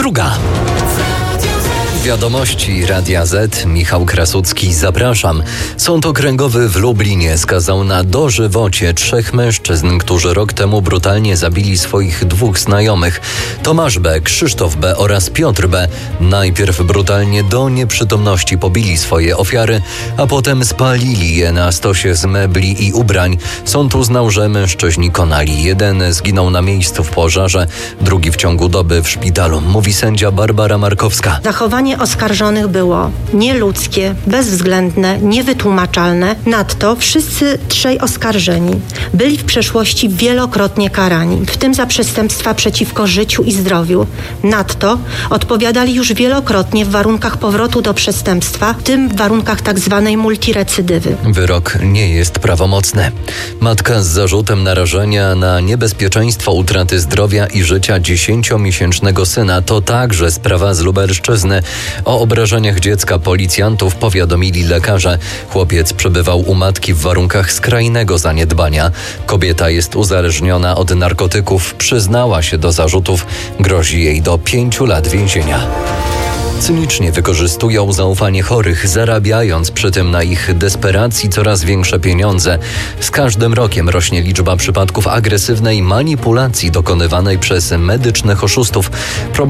22. Wiadomości Radia Z. Michał Krasucki, zapraszam. Sąd okręgowy w Lublinie skazał na dożywocie 3 mężczyzn, którzy rok temu brutalnie zabili swoich 2 znajomych. Tomasz B., Krzysztof B. oraz Piotr B. najpierw brutalnie do nieprzytomności pobili swoje ofiary, a potem spalili je na stosie z mebli i ubrań. Sąd uznał, że mężczyźni konali. Jeden zginął na miejscu w pożarze, drugi w ciągu doby w szpitalu, mówi sędzia Barbara Markowska. Zachowanie oskarżonych było nieludzkie, bezwzględne, niewytłumaczalne. Nadto wszyscy 3 oskarżeni byli w przeszłości wielokrotnie karani, w tym za przestępstwa przeciwko życiu i zdrowiu. Nadto odpowiadali już wielokrotnie w warunkach powrotu do przestępstwa, w tym w warunkach tzw. multirecydywy. Wyrok nie jest prawomocny. Matka z zarzutem narażenia na niebezpieczeństwo utraty zdrowia i życia 10-miesięcznego syna to także sprawa z Lubelszczyzny. O obrażeniach dziecka policjantów powiadomili lekarze. Chłopiec przebywał u matki w warunkach skrajnego zaniedbania. Kobieta jest uzależniona od narkotyków, przyznała się do zarzutów. Grozi jej do 5 lat więzienia. Cynicznie wykorzystują zaufanie chorych, zarabiając przy tym na ich desperacji coraz większe pieniądze. Z każdym rokiem rośnie liczba przypadków agresywnej manipulacji dokonywanej przez medycznych oszustów.